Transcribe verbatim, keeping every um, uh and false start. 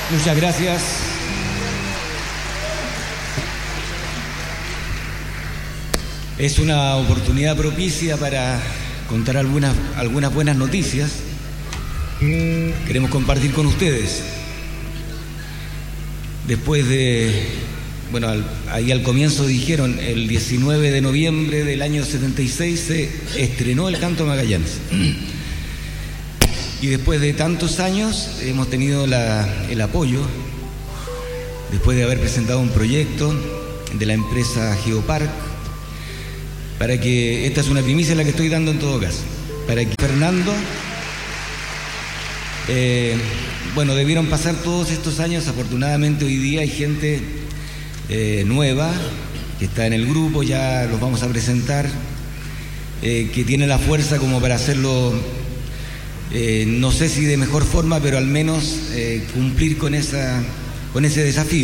Muchas gracias. Es una oportunidad propicia para contar algunas, algunas buenas noticias. Queremos compartir con ustedes. Después de, bueno, al, ahí al comienzo dijeron, el diecinueve de noviembre del año setenta y seis se estrenó el Canto Magallanes. Y después de tantos años hemos tenido la, el apoyo, después de haber presentado un proyecto de la empresa Geopark, para que, esta es una primicia la que estoy dando en todo caso, para que Fernando, eh, bueno, debieron pasar todos estos años, afortunadamente hoy día hay gente eh, nueva que está en el grupo, ya los vamos a presentar, eh, que tiene la fuerza como para hacerlo. Eh, no sé si de mejor forma, pero al menos eh, cumplir con esa, con ese desafío.